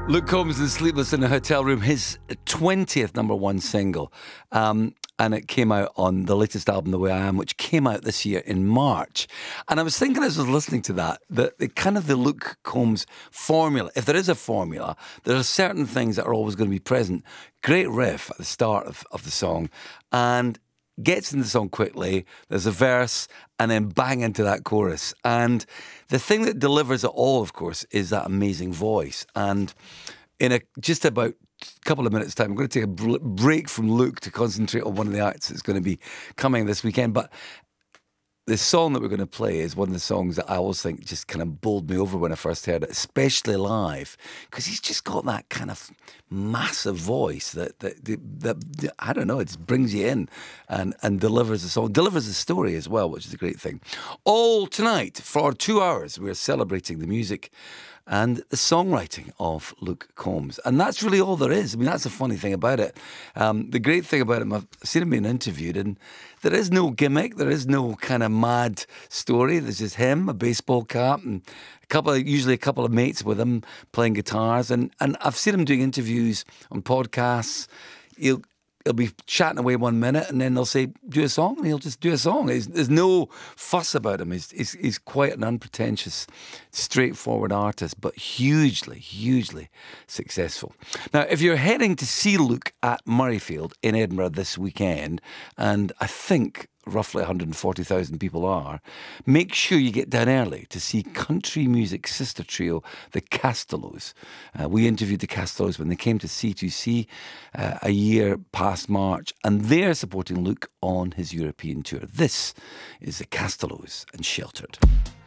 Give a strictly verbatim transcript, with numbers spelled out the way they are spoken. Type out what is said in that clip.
Luke Combs and Sleepless in a Hotel Room, his twentieth number one single. Um, and it came out on the latest album, The Way I Am, which came out this year in March. And I was thinking as I was listening to that, that the kind of the Luke Combs formula, if there is a formula, there are certain things that are always going to be present. Great riff at the start of, of the song, and gets into the song quickly, there's a verse, and then bang into that chorus. And the thing that delivers it all, of course, is that amazing voice. And in a just about a couple of minutes' time, I'm going to take a br- break from Luke to concentrate on one of the acts that's going to be coming this weekend. But the song that we're going to play is one of the songs that I always think just kind of bowled me over when I first heard it, especially live, because he's just got that kind of massive voice that, that, that, that I don't know, it just brings you in and, and delivers the song, delivers the story as well, which is a great thing. All tonight, for two hours, we're celebrating the music and the songwriting of Luke Combs. And that's really all there is. I mean, that's the funny thing about it. Um, the great thing about him, I've seen him being interviewed, and there is no gimmick, there is no kind of mad story. There's just him, a baseball cap, and a couple of, usually a couple of mates with him playing guitars. And, and I've seen him doing interviews on podcasts. He'll He'll be chatting away one minute, and then they'll say, do a song, and he'll just do a song. He's, there's no fuss about him. He's, he's, he's quite an unpretentious, straightforward artist, but hugely, hugely successful. Now, if you're heading to see Luke at Murrayfield in Edinburgh this weekend, and I think roughly one hundred forty thousand people are, make sure you get down early to see country music sister trio, the Castellos. Uh, we interviewed the Castellos when they came to C two C uh, a year past March, and they're supporting Luke on his European tour. This is the Castellos and Sheltered.